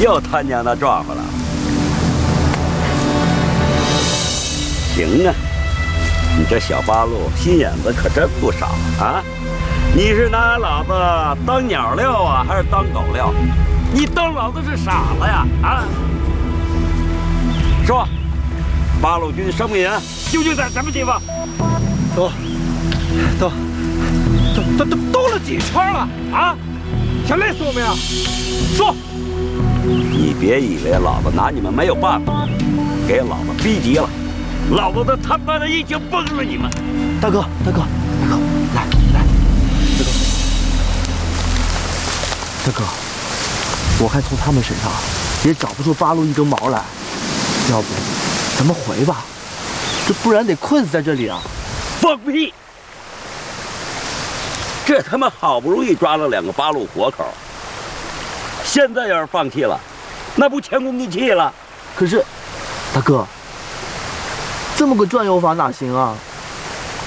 又他娘的撞回来了。行啊，你这小八路心眼子可真不少啊！你是拿老子当鸟料啊，还是当狗料？你当老子是傻子呀？啊！说，八路军生命员究竟在什么地方？ 兜了几圈了啊？想累死我们呀？说！ 你别以为老子拿你们没有办法，给老子逼急了，老子都他妈的已经崩了你们！ 大哥，来，大哥，我看从他们身上也找不出八路一根毛来，要不咱们回吧，这不然得困死在这里啊！ 放屁！这他妈好不容易抓了2个八路活口，现在要是放弃了，那不前功尽弃了？ 可是，大哥，这么个转悠法哪行啊？